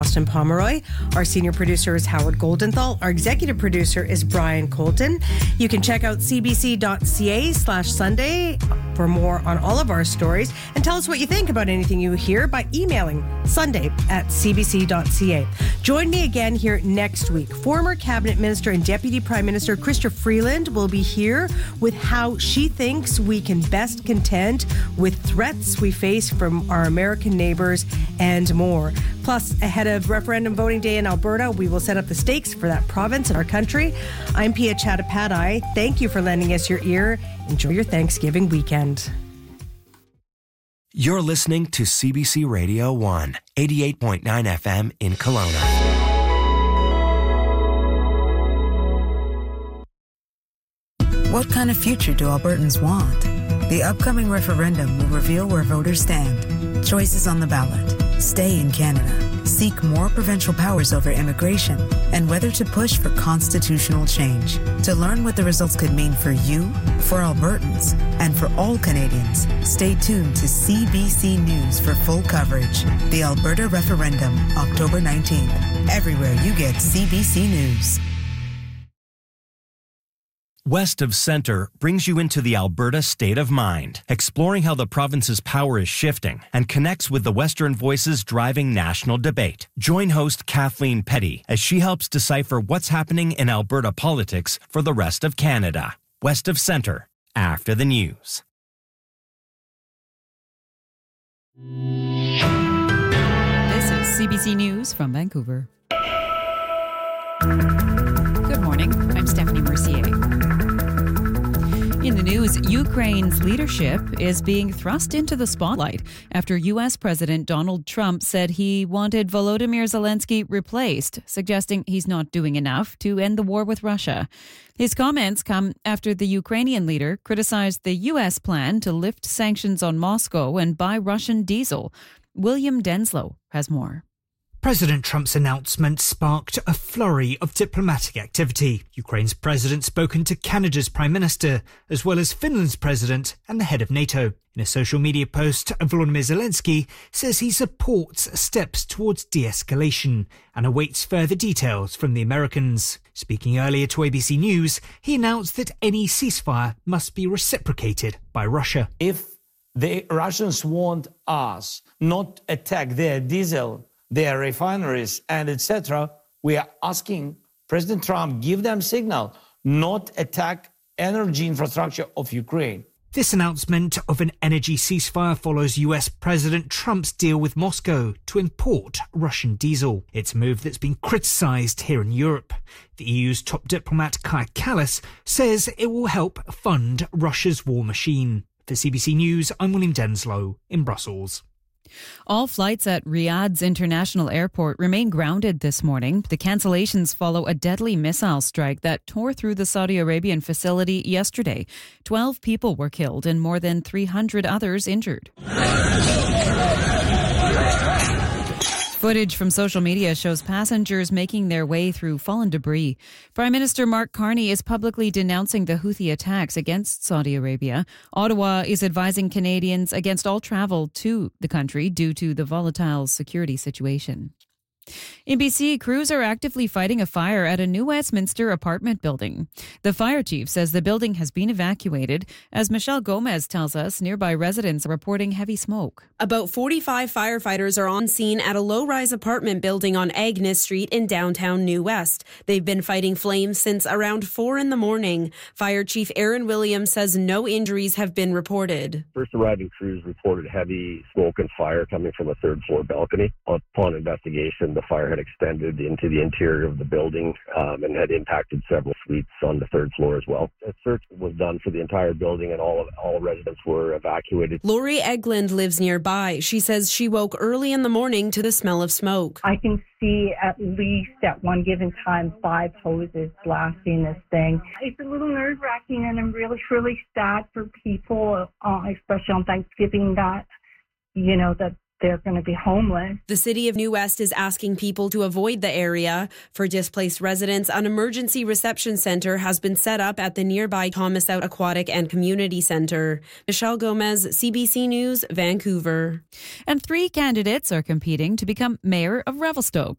Austin Pomeroy. Our senior producer is Howard Goldenthal. Our executive producer is Brian Colton. You can check out cbc.ca/Sunday for more on all of our stories and tell us what you think about anything you hear by emailing sunday@cbc.ca. Join me again here next week. Former Cabinet Minister and Deputy Prime Minister Chrystia Freeland will be here with how she thinks we can best contend with threats we face from our American neighbours and more. Plus, ahead of referendum voting day in Alberta, we will set up the stakes for that province in our country. I'm Pia Chattopadhyay. Thank you for lending us your ear. Enjoy your Thanksgiving weekend. You're listening to CBC Radio 1, 88.9 FM in Kelowna. What kind of future do Albertans want? The upcoming referendum will reveal where voters stand. Choices on the ballot: stay in Canada, seek more provincial powers over immigration, and whether to push for constitutional change. To learn what the results could mean for you, for Albertans, and for all Canadians, stay tuned to CBC News for full coverage. The Alberta Referendum, October 19th. Everywhere you get CBC News. West of Centre brings you into the Alberta state of mind, exploring how the province's power is shifting and connects with the Western voices driving national debate. Join host Kathleen Petty as she helps decipher what's happening in Alberta politics for the rest of Canada. West of Centre, after the news. This is CBC News from Vancouver. Good morning, I'm Stephanie Mercier. In the news, Ukraine's leadership is being thrust into the spotlight after U.S. President Donald Trump said he wanted Volodymyr Zelensky replaced, suggesting he's not doing enough to end the war with Russia. His comments come after the Ukrainian leader criticized the U.S. plan to lift sanctions on Moscow and buy Russian diesel. William Denslow has more. President Trump's announcement sparked a flurry of diplomatic activity. Ukraine's president spoken to Canada's Prime Minister, as well as Finland's president and the head of NATO. In a social media post, Volodymyr Zelensky says he supports steps towards de-escalation and awaits further details from the Americans. Speaking earlier to ABC News, he announced that any ceasefire must be reciprocated by Russia. If the Russians want us not attack their diesel, their refineries, and etc., we are asking President Trump give them signal not attack energy infrastructure of Ukraine. This announcement of an energy ceasefire follows US President Trump's deal with Moscow to import Russian diesel. It's a move that's been criticised here in Europe. The EU's top diplomat Kaja Kallas says it will help fund Russia's war machine. For CBC News, I'm William Denslow in Brussels. All flights at Riyadh's International Airport remain grounded this morning. The cancellations follow a deadly missile strike that tore through the Saudi Arabian facility yesterday. 12 people were killed and more than 300 others injured. Footage from social media shows passengers making their way through fallen debris. Prime Minister Mark Carney is publicly denouncing the Houthi attacks against Saudi Arabia. Ottawa is advising Canadians against all travel to the country due to the volatile security situation. In BC, crews are actively fighting a fire at a New Westminster apartment building. The fire chief says the building has been evacuated. As Michelle Gomez tells us, nearby residents are reporting heavy smoke. About 45 firefighters are on scene at a low-rise apartment building on Agnes Street in downtown New West. They've been fighting flames since around 4 a.m. Fire Chief Aaron Williams says no injuries have been reported. First arriving crews reported heavy smoke and fire coming from a third-floor balcony. Upon investigation, the fire had extended into the interior of the building and had impacted several suites on the third floor as well. A search was done for the entire building and all residents were evacuated. Lori Eglund lives nearby. She says she woke early in the morning to the smell of smoke. I can see at least at one given time 5 hoses blasting this thing. It's a little nerve-wracking and I'm really, really sad for people, especially on Thanksgiving, that they're going to be homeless. The City of New West is asking people to avoid the area. For displaced residents, an emergency reception centre has been set up at the nearby Thomas Out Aquatic and Community Centre. Michelle Gomez, CBC News, Vancouver. And 3 candidates are competing to become Mayor of Revelstoke.